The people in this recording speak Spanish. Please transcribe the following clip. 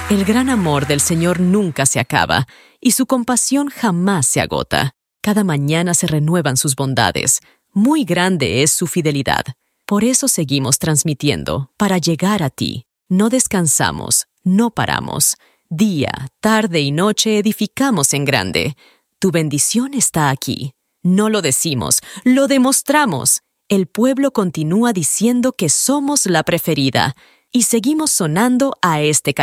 El gran amor del Señor nunca se acaba, y su compasión jamás se agota. Cada mañana se renuevan sus bondades. Muy grande es su fidelidad. Por eso seguimos transmitiendo, para llegar a ti. No descansamos, no paramos. Día, tarde y noche edificamos en grande. Tu bendición está aquí. No lo decimos, lo demostramos. El pueblo continúa diciendo que somos la preferida, y seguimos sonando a este